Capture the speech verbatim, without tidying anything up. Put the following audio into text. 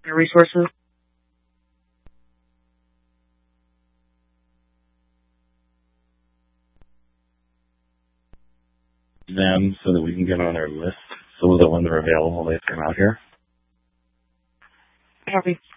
resources. Them so that we can get on their list so that when they're available, they come out here. Copy.